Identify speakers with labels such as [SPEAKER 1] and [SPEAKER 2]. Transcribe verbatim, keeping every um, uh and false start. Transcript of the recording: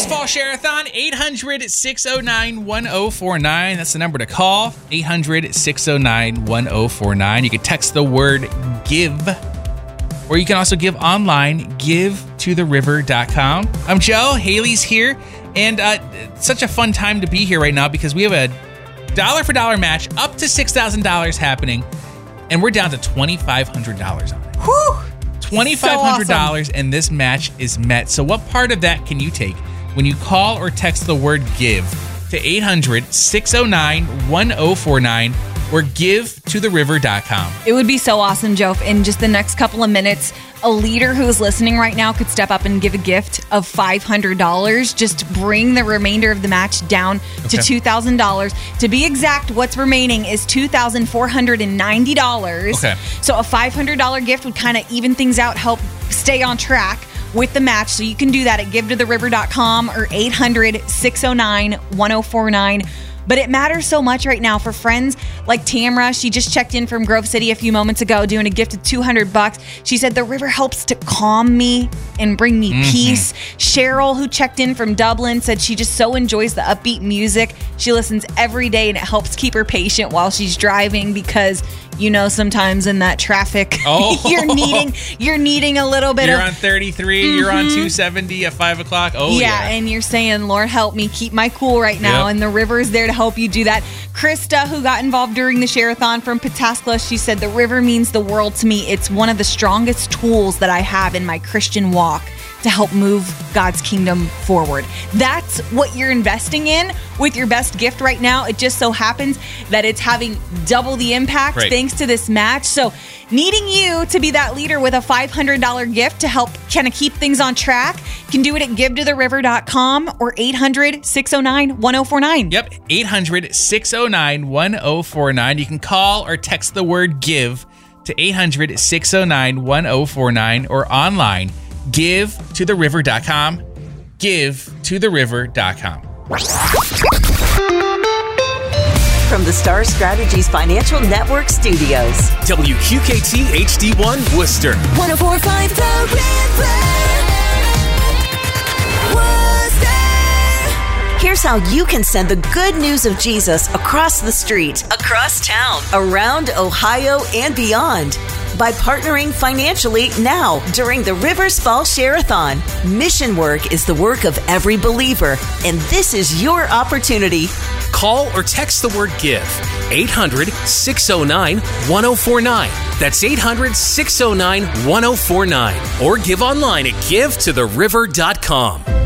[SPEAKER 1] Rivers Fall Share-a-thon, eight hundred, six oh nine, one oh four nine. That's the number to call, eight hundred, six oh nine, one oh four nine. You can text the word GIVE, or you can also give online, give to the river dot com. I'm Joe, Haley's here, and uh, it's such a fun time to be here right now because we have a dollar-for-dollar match up to six thousand dollars happening, and we're down to twenty-five hundred dollars on it.
[SPEAKER 2] Whew!
[SPEAKER 1] twenty-five hundred dollars,
[SPEAKER 2] so awesome.
[SPEAKER 1] And this match is met. So what part of that can you take when you call or text the word GIVE to eight hundred, six oh nine, one oh four nine or give to the river dot com?
[SPEAKER 2] It would be so awesome, Joe, if in just the next couple of minutes, a leader who is listening right now could step up and give a gift of five hundred dollars. Just bring the remainder of the match down to
[SPEAKER 1] Okay.
[SPEAKER 2] two thousand dollars. To be exact, what's remaining is two thousand four hundred ninety dollars.
[SPEAKER 1] Okay.
[SPEAKER 2] So a five hundred dollars gift would kind of even things out, help stay on track with the match. So you can do that at give to the river dot com or eight hundred, six oh nine, one oh four nine. But it matters so much right now for friends like Tamra. She just checked in from Grove City a few moments ago doing a gift of two hundred bucks. She said the river helps to calm me and bring me
[SPEAKER 1] Mm-hmm.
[SPEAKER 2] peace. Cheryl, who checked in from Dublin, said she just so enjoys the upbeat music. She listens every day and it helps keep her patient while she's driving because, you know, sometimes in that traffic,
[SPEAKER 1] Oh.
[SPEAKER 2] you're needing you're needing a little bit
[SPEAKER 1] You're
[SPEAKER 2] of
[SPEAKER 1] on thirty-three, you're on two seventy at five o'clock. Oh, yeah.
[SPEAKER 2] yeah, and you're saying, Lord, help me keep my cool right now.
[SPEAKER 1] Yep.
[SPEAKER 2] And the river is there to help you do that. Krista, who got involved during the Share-a-thon from Pataskla, she said, the river means the world to me. It's one of the strongest tools that I have in my Christian walk to help move God's kingdom forward. That's what you're investing in with your best gift right now. It just so happens that it's having double the impact
[SPEAKER 1] Right.
[SPEAKER 2] thanks to this match. So needing you to be that leader with a five hundred dollars gift to help kind of keep things on track, you can do it at give to the river dot com or eight hundred, six oh nine, one oh four nine.
[SPEAKER 1] Yep, eight hundred, six oh nine, one oh four nine. You can call or text the word GIVE to eight hundred, six oh nine, one oh four nine or online, give to the river dot com, give to the river dot com.
[SPEAKER 3] From the Star Strategies Financial Network studios.
[SPEAKER 4] W Q K T H D one Worcester.
[SPEAKER 3] one oh four point five The River. Worcester. Here's how you can send the good news of Jesus across the street, across town, around Ohio and beyond. By partnering financially now during the Rivers Fall Share-a-thon. Mission work is the work of every believer, and this is your opportunity.
[SPEAKER 4] Call or text the word GIVE. eight hundred, six oh nine, one oh four nine. That's eight hundred, six oh nine, one oh four nine. Or give online at give to the river dot com.